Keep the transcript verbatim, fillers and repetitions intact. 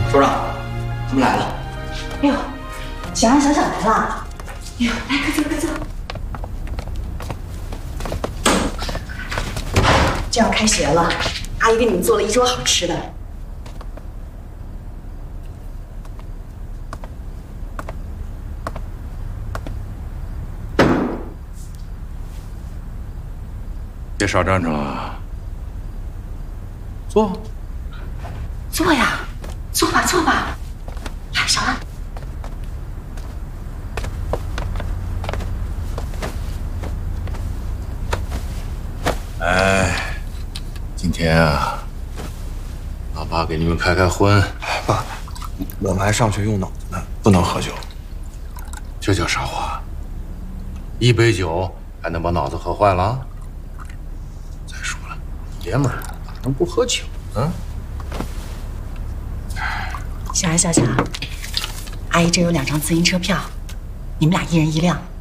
组长，他们来了。 哎呦，小杨小小来了。哎呦，来，快坐，快坐。就要开学了，阿姨给你们做了一桌好吃的。 别傻站着了，坐。 坐呀，坐吧，坐吧。来，小安。 哎，今天啊，老爸给你们开开荤。 爸，我们还上学用脑子呢，不能喝酒。 这叫啥话？一杯酒还能把脑子喝坏了？再说了，爷们儿哪能不喝酒呢？ 小安、小小，阿姨这有两张自行车票，你们俩一人一辆。